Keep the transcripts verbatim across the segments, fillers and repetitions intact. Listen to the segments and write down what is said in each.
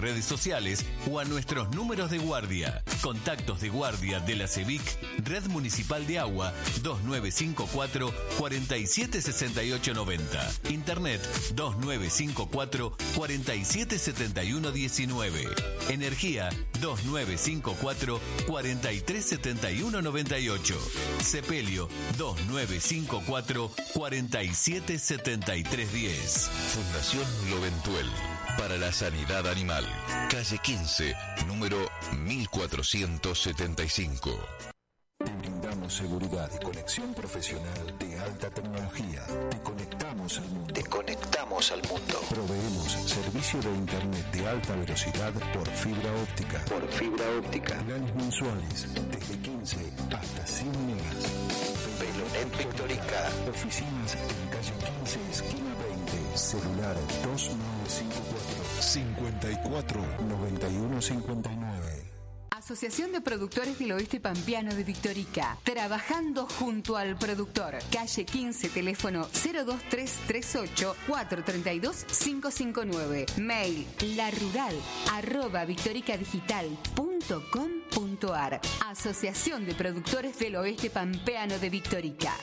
redes sociales o a nuestros números de guardia. Contactos de guardia de la CEBIC, Red Municipal de Agua, dos nueve cinco cuatro, cuatro siete seis ocho nueve cero. Internet dos nueve cinco cuatro, cuatro siete siete uno uno nueve. Energía dos nueve cinco cuatro, cuatro tres siete uno nueve ocho. Sepelio dos nueve cinco cuatro, cuatro siete siete tres uno cero. Fundación Loventuel para la Sanidad Animal. Calle quince, número mil cuatrocientos setenta y cinco. Te brindamos seguridad y conexión profesional de alta tecnología. Te conectamos al mundo. Te conectamos al mundo. Proveemos servicio de internet de alta velocidad por fibra óptica. Por fibra óptica. Planes mensuales desde quince hasta cien megas. Pelonet Victorica. Oficinas en calle quince, esquina veinte. Celular dos nueve cinco cuatro, cincuenta y cuatro, noventa y uno cincuenta y nueve. Asociación de Productores del Oeste Pampeano de Victorica. Trabajando junto al productor. Calle quince, teléfono cero dos tres tres ocho, cuatro tres dos, cinco cinco nueve. Mail larural arroba victoricadigital punto com punto ar. Asociación de Productores del Oeste Pampeano de Victorica.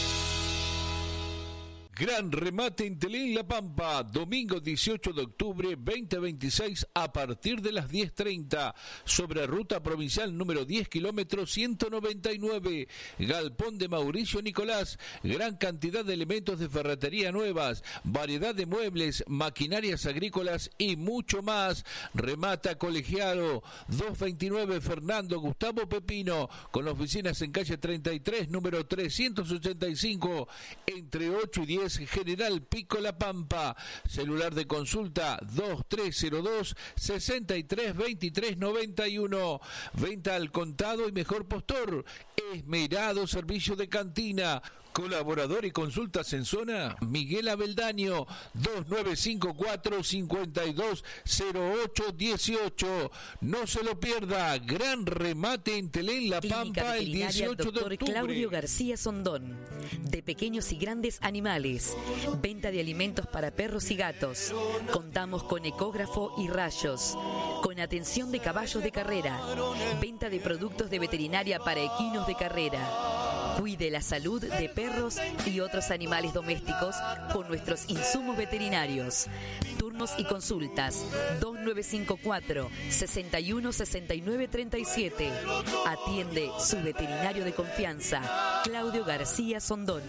Gran remate en Telén La Pampa, domingo dieciocho de octubre veinte veintiséis a partir de las diez treinta, sobre ruta provincial número diez, kilómetros ciento noventa y nueve, Galpón de Mauricio Nicolás, gran cantidad de elementos de ferretería nuevas, variedad de muebles, maquinarias agrícolas y mucho más. Remata Colegiado, doscientos veintinueve Fernando Gustavo Pepino, con oficinas en calle treinta y tres, número trescientos ochenta y cinco, entre ocho y diez, General Pico La Pampa. Celular de consulta dos tres cero dos, seis tres dos tres nueve uno. Venta al contado y mejor postor. Esmerado servicio de cantina. Colaborador y consultas en zona, Miguel Abeldaño, dos nueve cinco cuatro, cinco dos cero ocho uno ocho. No se lo pierda, gran remate en Telén La Pampa el dieciocho de octubre. Claudio García Sondón, de pequeños y grandes animales, venta de alimentos para perros y gatos. Contamos con ecógrafo y rayos, con atención de caballos de carrera, venta de productos de veterinaria para equinos de carrera. Cuide la salud de perros y otros animales domésticos con nuestros insumos veterinarios. Turnos y consultas dos nueve cinco cuatro, sesenta y uno, sesenta y nueve, treinta y siete. Atiende su veterinario de confianza, Claudio García Sondón.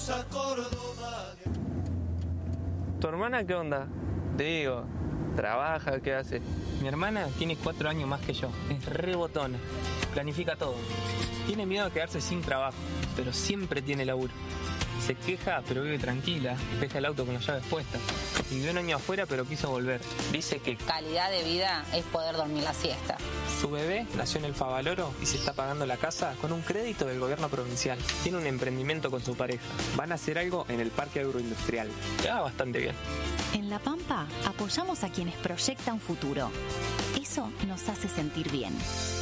¿Tu hermana qué onda? Te digo, ¿trabaja? ¿Qué hace? Mi hermana tiene cuatro años más que yo. Es re botona. Planifica todo. Tiene miedo de quedarse sin trabajo, pero siempre tiene laburo. Se queja, pero vive tranquila. Deja el auto con las llaves puestas. Vivió un año afuera, pero quiso volver. Dice que calidad de vida es poder dormir la siesta. Su bebé nació en el Favaloro y se está pagando la casa con un crédito del gobierno provincial. Tiene un emprendimiento con su pareja. Van a hacer algo en el parque agroindustrial. Le va bastante bien. En La Pampa apoyamos a quienes proyectan futuro. Eso nos hace sentir bien.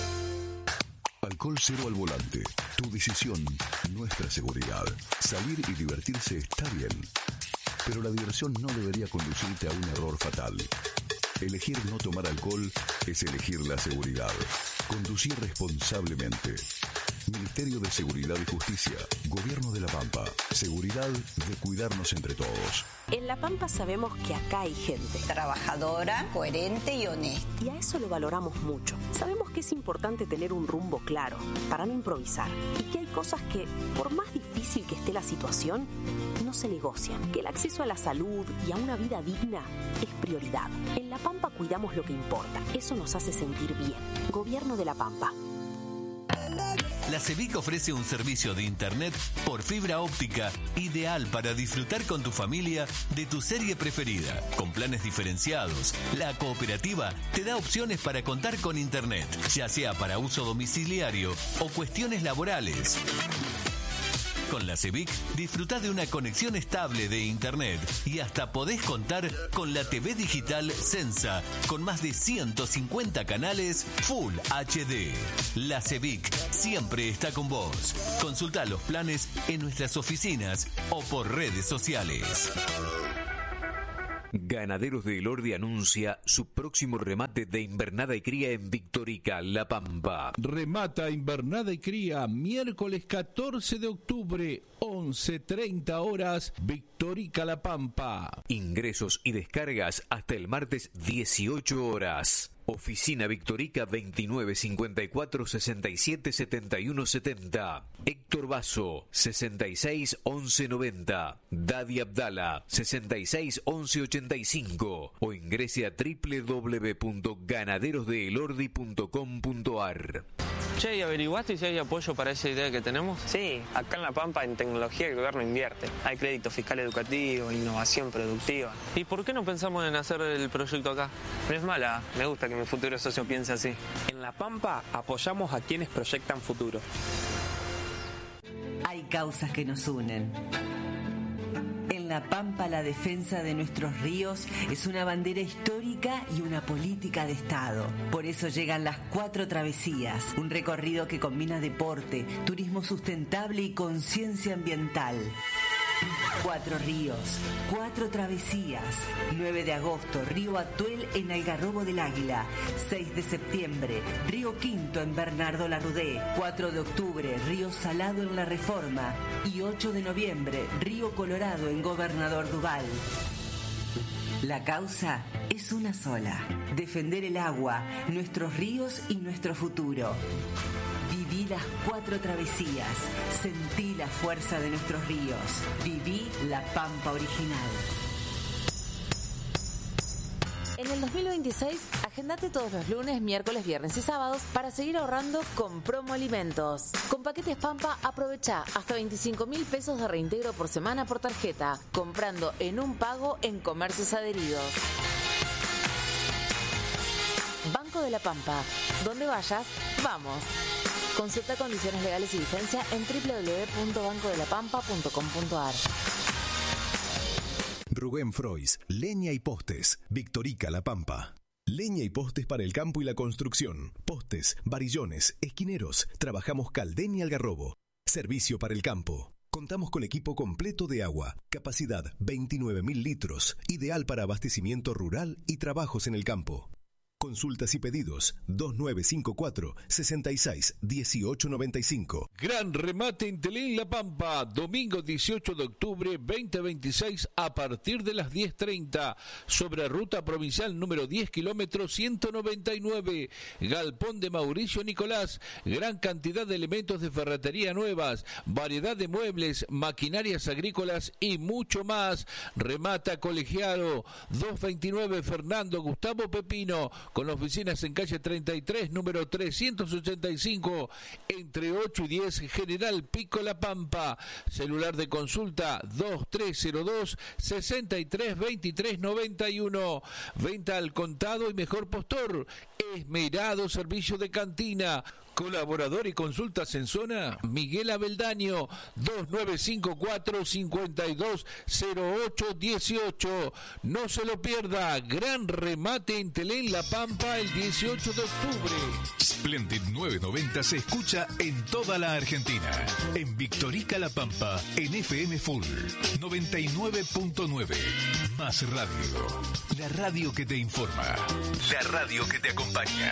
Alcohol cero al volante. Tu decisión, nuestra seguridad. Salir y divertirse está bien, pero la diversión no debería conducirte a un error fatal. Elegir no tomar alcohol es elegir la seguridad. Conducir responsablemente. Ministerio de Seguridad y Justicia. Gobierno de La Pampa. Seguridad de cuidarnos entre todos. En La Pampa sabemos que acá hay gente trabajadora, coherente y honesta. Y a eso lo valoramos mucho. Sabemos que es importante tener un rumbo claro para no improvisar. Y que hay cosas que, por más difícil que esté la situación, no se negocian. Que el acceso a la salud y a una vida digna es prioridad. En La Pampa cuidamos lo que importa. Eso nos hace sentir bien. Gobierno de La Pampa. La CEBIC ofrece un servicio de internet por fibra óptica ideal para disfrutar con tu familia de tu serie preferida. Con planes diferenciados, la cooperativa te da opciones para contar con internet, ya sea para uso domiciliario o cuestiones laborales. Con la CEBIC disfruta de una conexión estable de internet y hasta podés contar con la T V digital Sensa con más de ciento cincuenta canales Full H D. La CEBIC siempre está con vos. Consulta los planes en nuestras oficinas o por redes sociales. Ganaderos de Elordi anuncia su próximo remate de invernada y cría en Victorica, La Pampa. Remata invernada y cría miércoles catorce de octubre, once treinta horas, Victorica, La Pampa. Ingresos y descargas hasta el martes dieciocho horas. Oficina Victorica veintinueve cincuenta y cuatro sesenta y siete setenta y uno setenta. Héctor Basso sesenta y seis once noventa. Dadi Abdala sesenta y seis once ochenta y cinco. O ingrese a doble u doble u doble u punto ganaderos de elordi punto com punto a r. Che, ¿y averiguaste si hay apoyo para esa idea que tenemos? Sí, acá en La Pampa en tecnología el gobierno invierte. Hay crédito fiscal educativo, innovación productiva. ¿Y por qué no pensamos en hacer el proyecto acá? No es mala, me gusta que mi futuro socio piense así. En La Pampa apoyamos a quienes proyectan futuro. Hay causas que nos unen. En La Pampa, la defensa de nuestros ríos es una bandera histórica y una política de Estado. Por eso llegan las Cuatro Travesías, un recorrido que combina deporte, turismo sustentable y conciencia ambiental. Cuatro ríos, cuatro travesías. nueve de agosto, Río Atuel en Algarrobo del Águila. seis de septiembre, Río Quinto en Bernardo Larrudé. cuatro de octubre, Río Salado en La Reforma. Y ocho de noviembre, Río Colorado en Gobernador Duval. La causa es una sola: defender el agua, nuestros ríos y nuestro futuro. Viví las cuatro travesías, sentí la fuerza de nuestros ríos, viví La Pampa original. En el dos mil veintiséis, agendate todos los lunes, miércoles, viernes y sábados para seguir ahorrando con Promo Alimentos. Con Paquetes Pampa, aprovecha hasta veinticinco mil pesos de reintegro por semana por tarjeta, comprando en un pago en comercios adheridos. Banco de la Pampa. Donde vayas, vamos. Consulta condiciones legales y vigencia en doble u doble u doble u punto banco de la pampa punto com punto a r. Rubén Frois, leña y postes, Victorica, La Pampa. Leña y postes para el campo y la construcción. Postes, varillones, esquineros. Trabajamos Caldén y Algarrobo. Servicio para el campo. Contamos con equipo completo de agua. Capacidad veintinueve mil litros. Ideal para abastecimiento rural y trabajos en el campo. Consultas y pedidos dos nueve cinco cuatro, seis seis uno ocho nueve cinco. Gran remate en Telén La Pampa, domingo dieciocho de octubre veinte veintiséis a partir de las diez treinta, sobre ruta provincial número diez kilómetros ciento noventa y nueve, Galpón de Mauricio Nicolás, gran cantidad de elementos de ferretería nuevas, variedad de muebles, maquinarias agrícolas y mucho más. Remata Colegiado, doscientos veintinueve Fernando Gustavo Pepino, con oficinas en calle treinta y tres, número trescientos ochenta y cinco, entre ocho y diez, General Pico, La Pampa. Celular de consulta dos tres cero dos, seis tres dos tres nueve uno. Venta al contado y mejor postor. Esmerado servicio de cantina. Colaborador y consultas en zona, Miguel Abeldaño, dos nueve cinco cuatro, cinco dos cero ocho uno ocho. No se lo pierda, gran remate en Telén La Pampa el dieciocho de octubre. Splendid novecientos noventa se escucha en toda la Argentina. En Victorica, La Pampa, en F M Full noventa y nueve punto nueve. Más radio. La radio que te informa. La radio que te acompaña.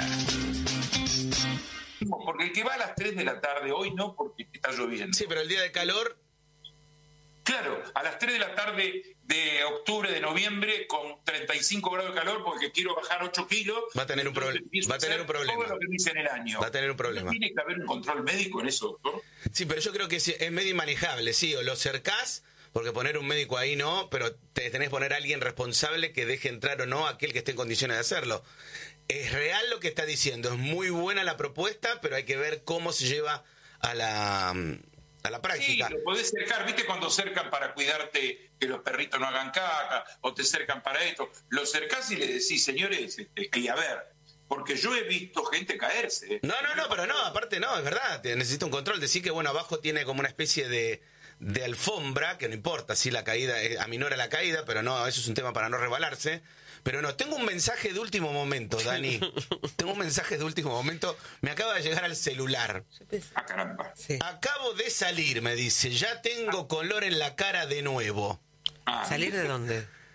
Porque el que va a las tres de la tarde, hoy no, porque está lloviendo. Sí, pero el día de calor... Claro, a las tres de la tarde de octubre, de noviembre, con treinta y cinco grados de calor, porque quiero bajar ocho kilos... Va a tener un, proble- va a tener un problema. Todo lo que me hice en el año. Va a tener un problema. ¿Tiene que haber un control médico en eso, doctor? Sí, pero yo creo que es medio inmanejable, sí, o lo cercás, porque poner un médico ahí no, pero te tenés que poner a alguien responsable que deje entrar o no a aquel que esté en condiciones de hacerlo. Es real lo que está diciendo, es muy buena la propuesta, pero hay que ver cómo se lleva a la, a la práctica. Sí, lo podés cercar, ¿viste cuando cercan para cuidarte que los perritos no hagan caca, o te cercan para esto? Lo cercás y le decís, señores, este, y a ver, porque yo he visto gente caerse. No, no, no, pero no, aparte no, es verdad, te necesita un control. Decir que, bueno, abajo tiene como una especie de, de alfombra, que no importa si la caída, eh, aminora la caída, pero no, eso es un tema para no resbalarse. Pero no, tengo un mensaje de último momento, Dani. Tengo un mensaje de último momento. Me acaba de llegar al celular. Ah, caramba. Sí. Acabo de salir, me dice. Ya tengo color en la cara de nuevo. Ah, ¿salir de dónde?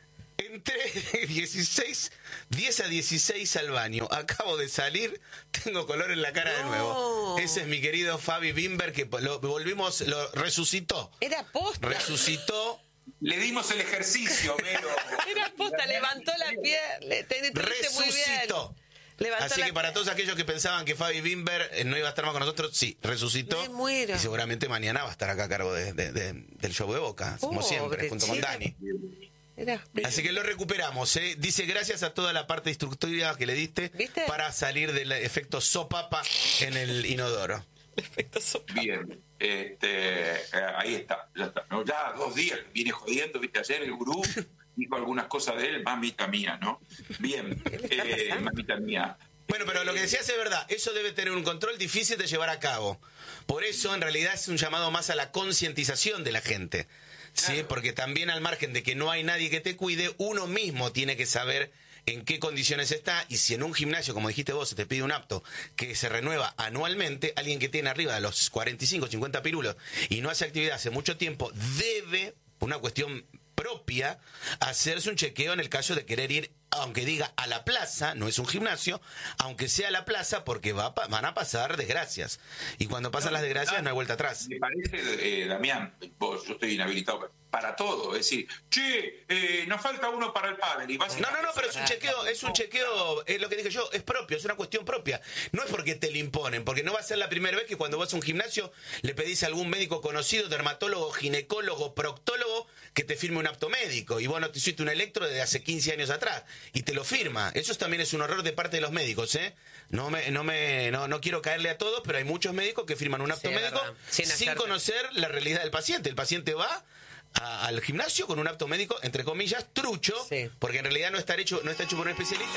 Entré de dieciséis, diez a dieciséis al baño. Acabo de salir, tengo color en la cara no. de nuevo. Ese es mi querido Fabi Bimber, que lo volvimos, lo resucitó. Era posta. Resucitó. Le dimos el ejercicio, Vero. Era posta, levantó la pierna. Te resucitó. Así que para todos aquellos que pensaban que Fabi Bimber no iba a estar más con nosotros, sí, resucitó. Me muero. Y seguramente mañana va a estar acá a cargo de, de, de, del show de Boca, como oh, siempre, junto con Dani. Era... Así que lo recuperamos, ¿eh? Dice, gracias a toda la parte instructiva que le diste ¿Viste? Para salir del efecto sopapa en el inodoro. Efecto sopapa. Bien, este, eh, ahí está, ya está. ¿No? Ya dos días viene jodiendo, viste, ayer el gurú dijo algunas cosas de él, mamita mía, ¿no? Bien, eh, mamita mía. Bueno, pero lo que decías es verdad, eso debe tener un control difícil de llevar a cabo. Por eso, en realidad, es un llamado más a la concientización de la gente. Sí, claro. Porque también al margen de que no hay nadie que te cuide, uno mismo tiene que saber en qué condiciones está, y si en un gimnasio, como dijiste vos, se te pide un apto que se renueva anualmente, alguien que tiene arriba de los cuarenta y cinco, cincuenta pirulos y no hace actividad hace mucho tiempo, debe, una cuestión propia, hacerse un chequeo en el caso de querer ir, aunque diga a la plaza, no es un gimnasio, aunque sea a la plaza, porque va, van a pasar desgracias. Y cuando pasan no, las desgracias no, no hay vuelta atrás. Me parece, eh, Damián, vos, yo estoy inhabilitado para todo. Es decir, che, eh, nos falta uno para el pádel. Y vas no, no, no, pero es un chequeo, es un chequeo, es lo que dije yo, es propio, es una cuestión propia. No es porque te lo imponen, porque no va a ser la primera vez que cuando vas a un gimnasio le pedís a algún médico conocido, dermatólogo, ginecólogo, proctólogo, que te firme un apto médico. Y vos no te hiciste un electro desde hace quince años atrás. Y te lo firma. Eso también es un error de parte de los médicos, ¿eh? No me, no me, no, no quiero caerle a todos, pero hay muchos médicos que firman un apto sí, médico sin, sin conocer la realidad del paciente. El paciente va a, al gimnasio con un apto médico, entre comillas, trucho, sí. Porque en realidad no está hecho, no está hecho por un especialista.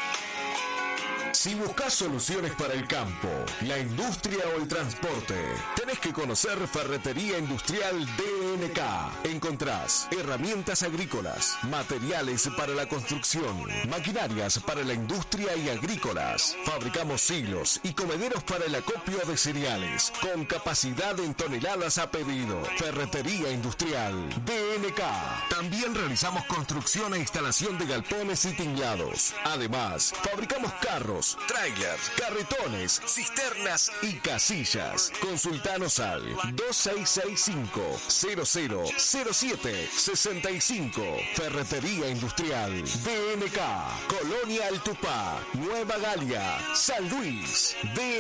Si buscas soluciones para el campo, la industria o el transporte, tenés que conocer Ferretería Industrial D N K. Encontrás herramientas agrícolas, materiales para la construcción, maquinarias para la industria y agrícolas. Fabricamos silos y comederos para el acopio de cereales, con capacidad en toneladas a pedido. Ferretería Industrial D N K. También realizamos construcción e instalación de galpones y tinglados. Además, fabricamos carros, trailers, carretones, cisternas y casillas. Consultanos al dos seis seis cinco, cero cero cero siete seis cinco. Ferretería Industrial D N K. Colonia El Tupá, Nueva Galia, San Luis. D